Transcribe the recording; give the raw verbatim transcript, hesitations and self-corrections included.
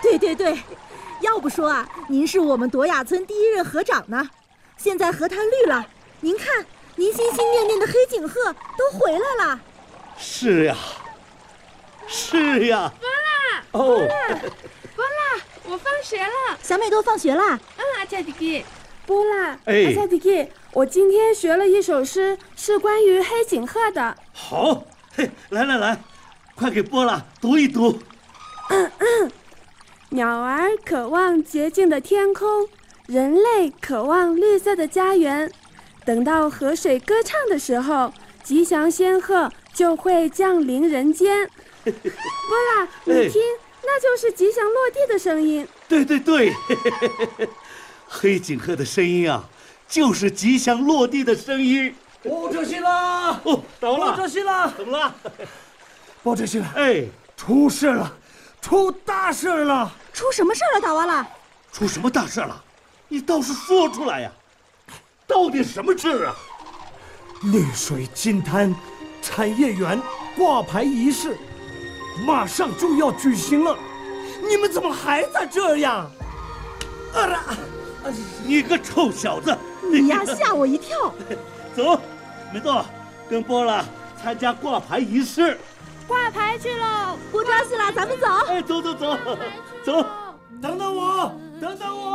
对对对，要不说啊，您是我们朵雅村第一任河长呢。现在河滩绿了，您看，您心心念念的黑颈鹤都回来了。 是呀，是呀。 波拉， 哦， 波拉，我放学了。 小美都放学啦。 嗯，阿恰迪基。 波拉， 哎， 阿恰迪基，我今天学了一首诗，是关于黑颈鹤的。 好，嘿，来来来，快给波拉读一读。 嗯嗯，鸟儿渴望洁净的天空，人类渴望绿色的家园。等到河水歌唱的时候，吉祥仙鹤就会降临人间。波拉，你听，那就是吉祥落地的声音。 对对对，黑颈鹤的声音啊，就是吉祥落地的声音。 报这信了！ 哦，到了！ 报这信了！ 怎么了？ 报这信了！ 哎， 出事了，出大事了！ 出什么事了，达瓦拉？ 出什么大事了？你倒是说出来呀！到底什么事啊？ 绿水金滩产业园挂牌仪式马上就要举行了，你们怎么还在这样？啊啦！ 你个臭小子！ 你呀，吓我一跳！ 走，梅豆，跟波拉参加挂牌仪式。 挂牌去喽！ 不着急了，咱们走。 哎，走走走，走。 等等我，等等我。